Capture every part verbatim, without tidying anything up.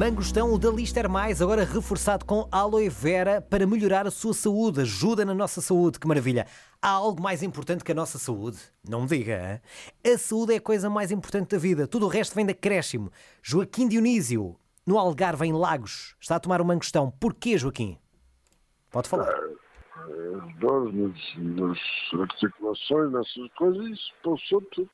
Mangostão, o da Lister Mais, agora reforçado com aloe vera para melhorar a sua saúde. Ajuda na nossa saúde, que maravilha. Há algo mais importante que a nossa saúde? Não me diga, hein? A saúde é a coisa mais importante da vida. Tudo o resto vem de acréscimo. Joaquim Dionísio, no Algarve, em Lagos, está a tomar um mangostão. Porquê, Joaquim? Pode falar. As dores nas, nas articulações, nessas coisas, isso passou tudo.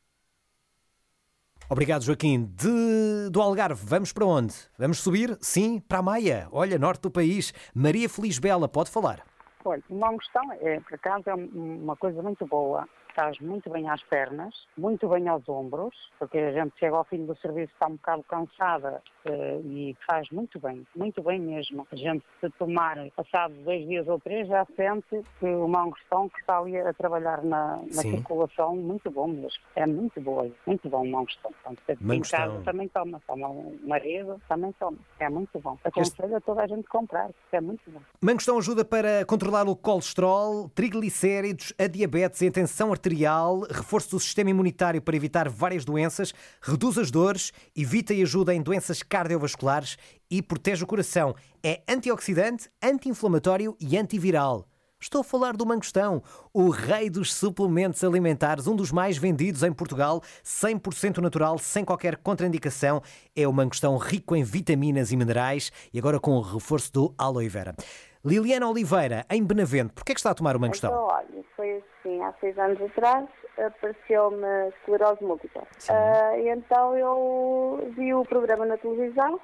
Obrigado, Joaquim. De, do Algarve, vamos para onde? Vamos subir? Sim, para a Maia. Olha, norte do país. Maria Feliz Bela, pode falar. Olha, o mangostão, é, por acaso, é uma coisa muito boa. Faz muito bem às pernas, muito bem aos ombros, porque a gente chega ao fim do serviço, está um bocado cansada uh, e faz muito bem, muito bem mesmo. A gente, se tomar, passado dois dias ou três, já sente que o mangostão que está ali a trabalhar na, na circulação, muito bom mesmo. É muito bom, muito bom o mangostão. Portanto, em casa também toma, toma o marido, também toma. É muito bom. Aconselho a toda a gente comprar, é muito bom. Mangostão ajuda para controlar o colesterol, triglicéridos, a diabetes, a tensão arterial, reforço do sistema imunitário para evitar várias doenças, reduz as dores, evita e ajuda em doenças cardiovasculares e protege o coração. É antioxidante, anti-inflamatório e antiviral. Estou a falar do mangostão, o rei dos suplementos alimentares, um dos mais vendidos em Portugal, cem por cento natural, sem qualquer contraindicação. É o mangostão rico em vitaminas e minerais e agora com o reforço do aloe vera. Liliana Oliveira, em Benavente, porquê é que está a tomar o mangostão? Então, olha, foi assim, há seis anos atrás apareceu-me esclerose múltipla. Uh, e então eu vi o programa na televisão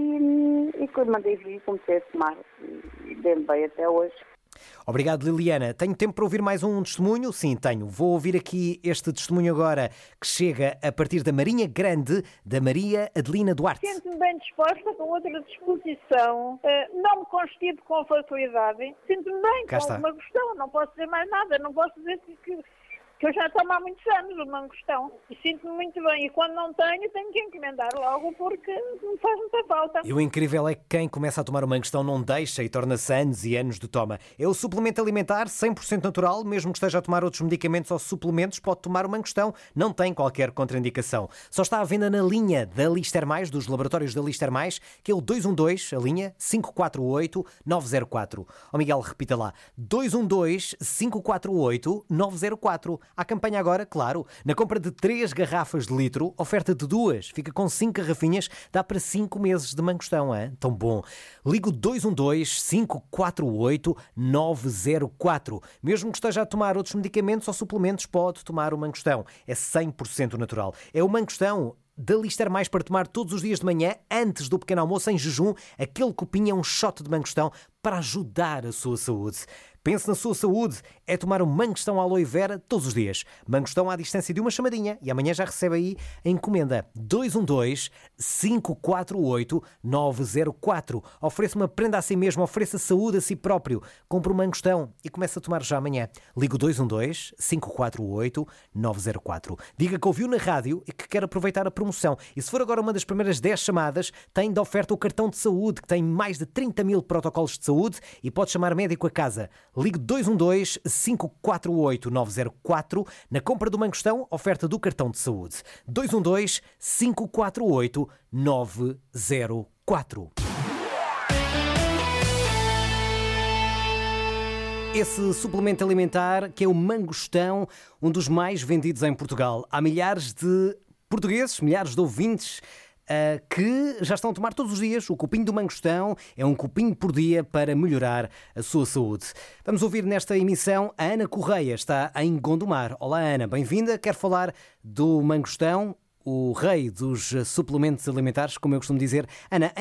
e, e quando mandei vir comecei a tomar e dei-me bem até hoje. Obrigado, Liliana. Tenho tempo para ouvir mais um testemunho? Sim, tenho. Vou ouvir aqui este testemunho agora, que chega a partir da Marinha Grande, da Maria Adelina Duarte. Sinto-me bem disposta, com outra disposição, não me constipo com facilidade, sinto-me bem, Cá com está. uma mangostão, não posso dizer mais nada, não posso dizer que... que... que eu já tomo há muitos anos o mangostão e sinto-me muito bem. E quando não tenho, tenho que encomendar logo porque me faz muita falta. E o incrível é que quem começa a tomar o mangostão não deixa e torna-se anos e anos de toma. É o suplemento alimentar cem por cento natural, mesmo que esteja a tomar outros medicamentos ou suplementos, pode tomar o mangostão, não tem qualquer contraindicação. Só está à venda na linha da Lister Mais, dos laboratórios da Lister Mais, que é o dois um dois, a linha cinco quatro oito nove zero quatro. Ó Miguel, repita lá, dois um dois cinco quatro oito nove zero quatro. Há campanha agora, claro, na compra de três garrafas de litro, oferta de duas, fica com cinco garrafinhas, dá para cinco meses de mangostão, hein? Tão bom. Ligo dois um dois cinco quatro oito nove zero quatro. Mesmo que esteja a tomar outros medicamentos ou suplementos, pode tomar o mangostão. É cem por cento natural. É o mangostão da Lister Mais para tomar todos os dias de manhã, antes do pequeno almoço, em jejum. Aquele copinho é um shot de mangostão para ajudar a sua saúde. Pense na sua saúde, é tomar um mangostão aloe vera todos os dias. Mangostão à distância de uma chamadinha e amanhã já recebe aí a encomenda dois um dois cinco quatro oito nove zero quatro. Ofereça uma prenda a si mesmo, ofereça saúde a si próprio. Compre um mangostão e comece a tomar já amanhã. Ligo dois um dois cinco quatro oito nove zero quatro. Diga que ouviu na rádio e que quer aproveitar a promoção. E se for agora uma das primeiras dez chamadas, tem de oferta o cartão de saúde, que tem mais de trinta mil protocolos de saúde e pode chamar médico a casa. Ligue dois um dois cinco quatro oito nove zero quatro. Na compra do mangostão, oferta do cartão de saúde. dois um dois cinco quatro oito nove zero quatro. Esse suplemento alimentar que é o mangostão, um dos mais vendidos em Portugal. Há milhares de portugueses, milhares de ouvintes Uh, que já estão a tomar todos os dias o copinho do mangostão. É um copinho por dia para melhorar a sua saúde. Vamos ouvir nesta emissão a Ana Correia, está em Gondomar. Olá Ana, bem-vinda. Quer falar do mangostão, o rei dos suplementos alimentares, como eu costumo dizer. Ana,